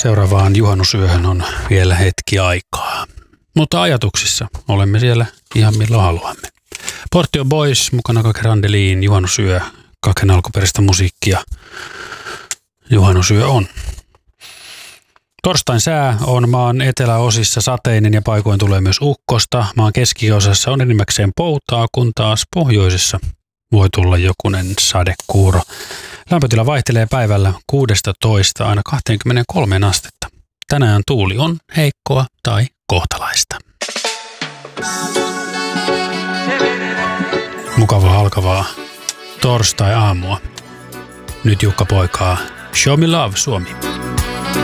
Seuraavaan juhannusyöhön on vielä hetki aikaa. Mutta ajatuksissa olemme siellä ihan milloin haluamme. Portio Boys, mukana Kake Randeliin, juhannusyö, Kaken alkuperäistä musiikkia. Juhannusyö on. Torstain sää on maan eteläosissa sateinen ja paikoin tulee myös ukkosta. Maan keskiosassa on enimmäkseen poutaa, kun taas pohjoisessa voi tulla jokunen sadekuuro. Lämpötila vaihtelee päivällä 16 aina 23 astetta. Tänään tuuli on heikkoa tai kohtalaista. Mukavaa alkavaa torstai-aamua. Nyt Jukka Poikaa. Show me love, Suomi.